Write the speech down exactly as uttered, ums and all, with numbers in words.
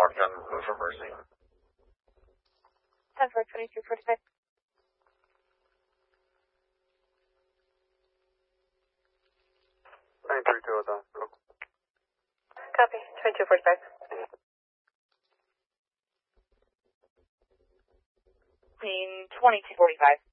gun removed from Mercy. ten four, twenty-two forty-five. nine three two at the hospital. Copy, twenty-two forty-five. Scene twenty-two forty-five.